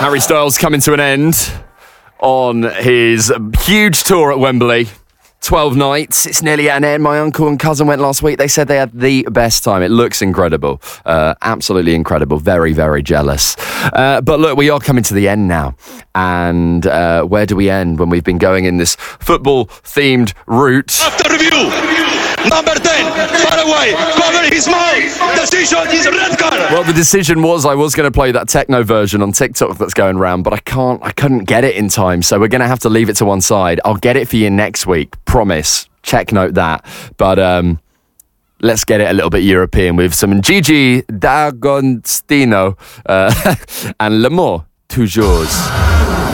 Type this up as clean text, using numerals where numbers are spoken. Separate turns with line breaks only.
Harry Styles coming to an end on his huge tour at Wembley. 12 nights. It's nearly at an end. My uncle and cousin went last week. They said they had the best time. It looks incredible. Absolutely incredible. Very, very jealous. But look, we are coming to the end now. And where do we end when we've been going in this football-themed route?
After review, number 10, far away, cover his mouth. Decision is red card.
Well, the decision was I was going to play that techno version on TikTok that's going around, but I couldn't get it in time, so we're going to have to leave it to one side. I'll get it for you next week, promise. Check note that. But let's get it a little bit European with some Gigi D'Agostino and L'amour toujours.